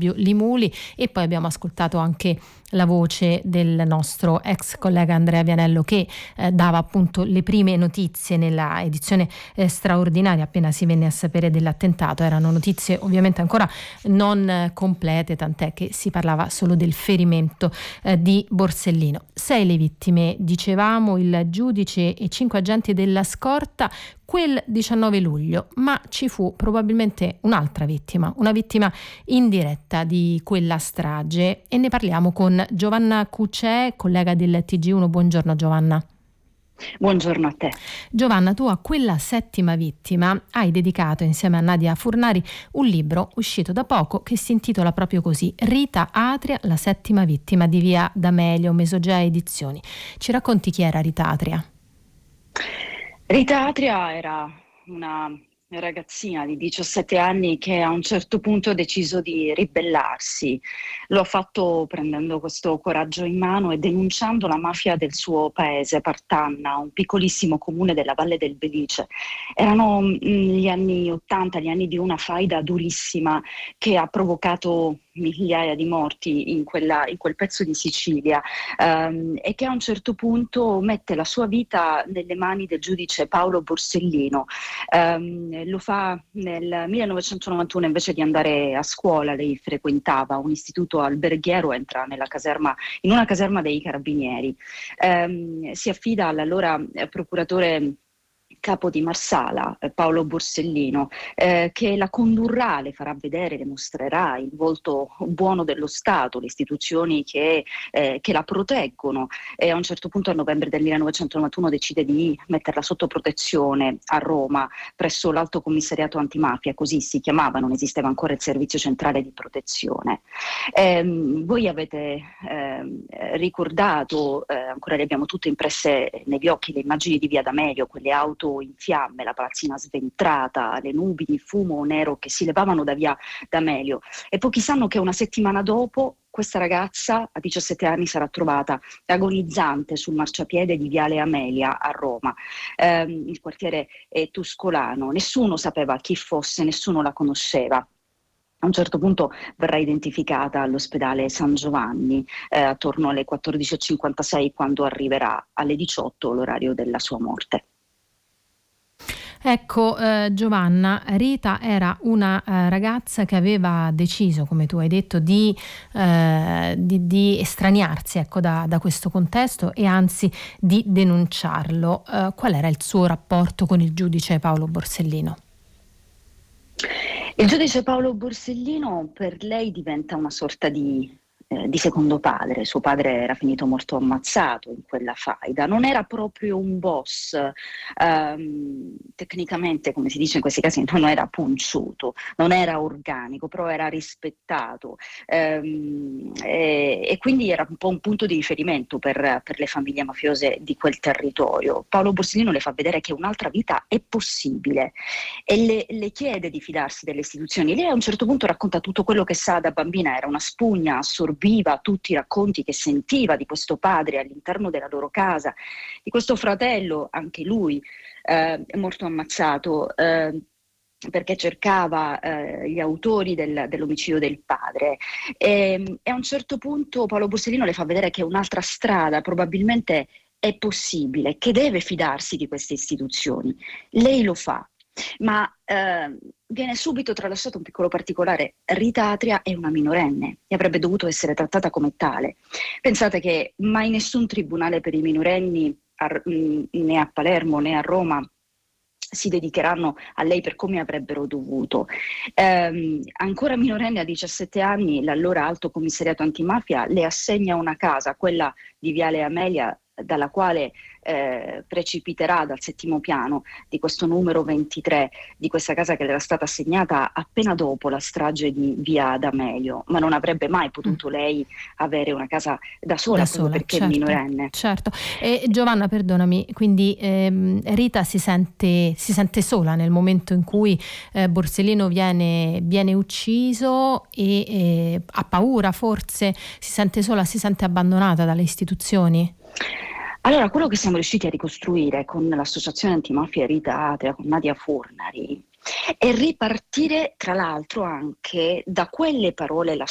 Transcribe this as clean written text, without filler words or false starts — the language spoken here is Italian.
Fabio Limuli, e poi abbiamo ascoltato anche la voce del nostro ex collega Andrea Vianello, che dava appunto le prime notizie nella edizione straordinaria appena si venne a sapere dell'attentato. Erano notizie ovviamente ancora non complete, tant'è che si parlava solo del ferimento di Borsellino. 6 le vittime, dicevamo, il giudice e 5 agenti della scorta quel 19 luglio, ma ci fu probabilmente un'altra vittima, una vittima indiretta di quella strage, e ne parliamo con Giovanna Cucè, collega del TG1. Buongiorno Giovanna. Buongiorno a te. Giovanna, tu a quella 7ª vittima hai dedicato, insieme a Nadia Furnari, un libro uscito da poco che si intitola proprio così: Rita Atria, la 7ª vittima, di Via D'Amelio, Mesogea Edizioni. Ci racconti chi era Rita Atria? Rita Atria era una ragazzina di 17 anni che a un certo punto ha deciso di ribellarsi. Lo ha fatto prendendo questo coraggio in mano e denunciando la mafia del suo paese, Partanna, un piccolissimo comune della Valle del Belice. Erano gli anni 80, gli anni di una faida durissima che ha provocato migliaia di morti in quel pezzo di Sicilia, e che a un certo punto mette la sua vita nelle mani del giudice Paolo Borsellino. Lo fa nel 1991, invece di andare a scuola. Lei frequentava un istituto alberghiero, entra in una caserma dei carabinieri, si affida all'allora procuratore capo di Marsala, Paolo Borsellino, che la condurrà, le farà vedere, le mostrerà il volto buono dello Stato, le istituzioni che la proteggono, e a un certo punto, a novembre del 1991, decide di metterla sotto protezione a Roma, presso l'Alto Commissariato Antimafia, così si chiamava, non esisteva ancora il Servizio Centrale di Protezione. Voi avete ricordato, ancora le abbiamo tutte impresse negli occhi, le immagini di Via D'Amelio, quelle auto in fiamme, la palazzina sventrata, le nubi di fumo nero che si levavano da Via D'Amelio. E pochi sanno che una settimana dopo questa ragazza a 17 anni sarà trovata agonizzante sul marciapiede di Viale Amelia a Roma. Il quartiere è tuscolano, nessuno sapeva chi fosse, nessuno la conosceva. A un certo punto verrà identificata all'ospedale San Giovanni attorno alle 14.56, quando arriverà alle 18 l'orario della sua morte. Ecco, Giovanna, Rita era una ragazza che aveva deciso, come tu hai detto, di estraniarsi, ecco, da questo contesto, e anzi di denunciarlo. Qual era il suo rapporto con il giudice Paolo Borsellino? Il giudice Paolo Borsellino per lei diventa una sorta di secondo padre. Suo padre era finito morto ammazzato in quella faida. Non era proprio un boss, tecnicamente, come si dice in questi casi, non era punciuto, non era organico, però era rispettato, e quindi era un po' un punto di riferimento per le famiglie mafiose di quel territorio. Paolo Borsellino le fa vedere che un'altra vita è possibile e le chiede di fidarsi delle istituzioni. Lei a un certo punto racconta tutto quello che sa da bambina, era una spugna, assorbiva tutti i racconti che sentiva di questo padre all'interno della loro casa, di questo fratello, anche lui morto ammazzato, perché cercava gli autori dell'omicidio del padre. E a un certo punto Paolo Borsellino le fa vedere che un'altra strada probabilmente è possibile, che deve fidarsi di queste istituzioni. Lei lo fa, ma viene subito tralasciato un piccolo particolare: Rita Atria è una minorenne e avrebbe dovuto essere trattata come tale. Pensate che mai nessun tribunale per i minorenni né a Palermo né a Roma si dedicheranno a lei per come avrebbero dovuto. Ancora minorenne, a 17 anni, l'allora Alto Commissariato Antimafia le assegna una casa, quella di Viale Amelia, dalla quale precipiterà dal 7° piano di questo numero 23 di questa casa che le era stata assegnata appena dopo la strage di Via D'Amelio, ma non avrebbe mai potuto lei avere una casa da sola, proprio perché certo, minorenne. Certo. E Giovanna, perdonami, quindi Rita si sente sola nel momento in cui Borsellino viene ucciso e ha paura, forse si sente sola, si sente abbandonata dalle istituzioni? Allora, quello che siamo riusciti a ricostruire con l'associazione antimafia Rita Atria, con Nadia Furnari, e ripartire tra l'altro anche da quelle parole